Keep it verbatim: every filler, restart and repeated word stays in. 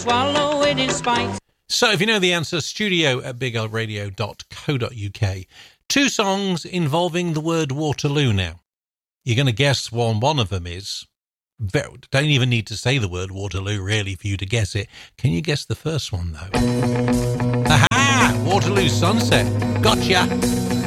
swallow it in spite. So if you know the answer, studio at big l radio dot co dot uk. Two songs involving the word Waterloo now. You're going to guess one. One of them is... Don't even need to say the word Waterloo, really, for you to guess it. Can you guess the first one, though? Aha! Waterloo Sunset. Gotcha!